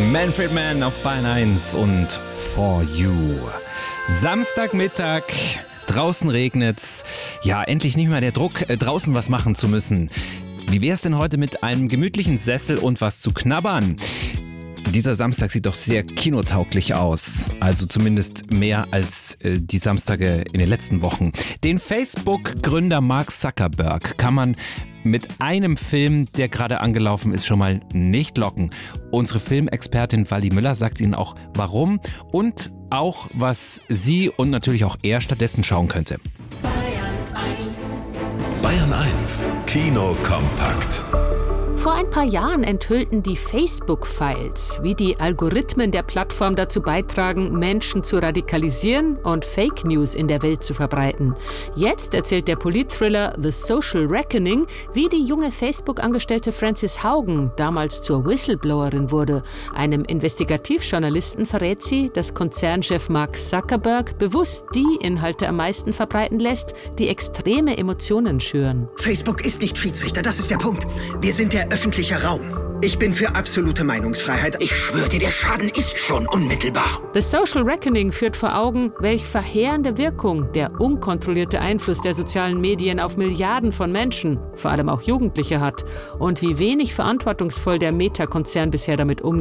Manfred Mann auf Bayern 1 und For You. Samstagmittag, draußen regnet's. Ja, endlich nicht mehr der Druck, draußen was machen zu müssen. Wie wär's denn heute mit einem gemütlichen Sessel und was zu knabbern? Dieser Samstag sieht doch sehr kinotauglich aus. Also zumindest mehr als die Samstage in den letzten Wochen. Den Facebook-Gründer Mark Zuckerberg kann man mit einem Film, der gerade angelaufen ist, schon mal nicht locken. Unsere Filmexpertin Wally Müller sagt Ihnen auch warum und auch, was sie und natürlich auch er stattdessen schauen könnte. Bayern 1 Kino kompakt. Vor ein paar Jahren enthüllten die Facebook-Files, wie die Algorithmen der Plattform dazu beitragen, Menschen zu radikalisieren und Fake News in der Welt zu verbreiten. Jetzt erzählt der Politthriller The Social Reckoning, wie die junge Facebook-Angestellte Frances Haugen damals zur Whistleblowerin wurde. Einem Investigativjournalisten verrät sie, dass Konzernchef Mark Zuckerberg bewusst die Inhalte am meisten verbreiten lässt, die extreme Emotionen schüren. Facebook ist nicht Schiedsrichter, das ist der Punkt. Wir sind der öffentliche Raum. Ich bin für absolute Meinungsfreiheit. Ich schwöre dir, der Schaden ist schon unmittelbar. The Social Reckoning führt vor Augen, welch verheerende Wirkung der unkontrollierte Einfluss der sozialen Medien auf Milliarden von Menschen, vor allem auch Jugendliche, hat und wie wenig verantwortungsvoll der Meta-Konzern bisher damit umgeht.